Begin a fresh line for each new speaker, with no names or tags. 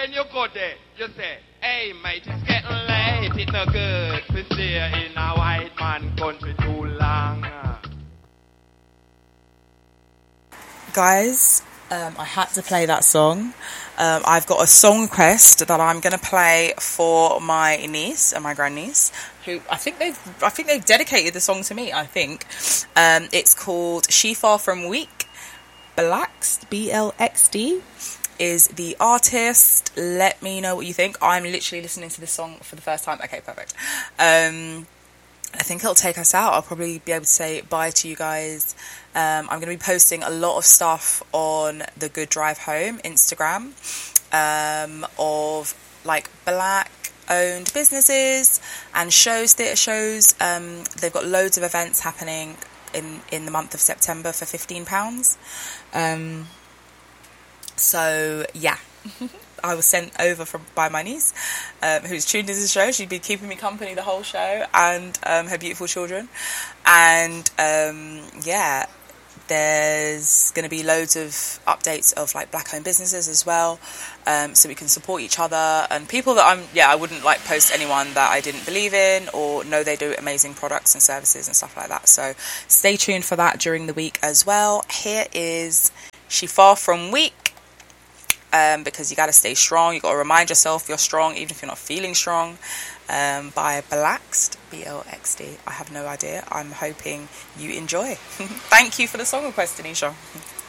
when you go there, you say, hey mate, it's getting late, it's no good to stay in a white man country too long.
Guys, I had to play that song. I've got a song request that I'm going to play for my niece and my grandniece, who I think they've dedicated the song to me. I think it's called "She Far From Weak." Blaxd, BLXD, is the artist. Let me know what you think. I'm literally listening to this song for the first time. Okay, perfect. I think it'll take us out. I'll probably be able to say bye to you guys. I'm going to be posting a lot of stuff on the Good Drive Home Instagram of like black owned businesses and shows, theatre shows. They've got loads of events happening in the month of September for £15. So yeah. I was sent over by my niece, who's tuned into the show. She'd been keeping me company the whole show, and her beautiful children. And yeah, there's going to be loads of updates of like black-owned businesses as well, so we can support each other and people that I wouldn't like post anyone that I didn't believe in or know they do amazing products and services and stuff like that. So stay tuned for that during the week as well. Here is She Far From Weak. Because you got to stay strong. You got to remind yourself you're strong even if you're not feeling strong, by Blaxd, BLXD. I have no idea. I'm hoping you enjoy. Thank you for the song request, Anisha.